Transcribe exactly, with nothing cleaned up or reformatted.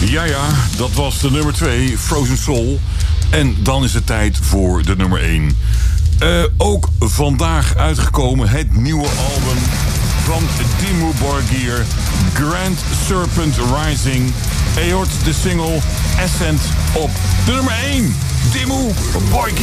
Ja, ja, dat was de nummer twee, Frozen Soul. En dan is het tijd voor de nummer één. Uh, ook vandaag uitgekomen het nieuwe album van Dimmu Borgir, Grand Serpent Rising. En je hoort de single Ascent op de nummer één, Dimmu Borgir.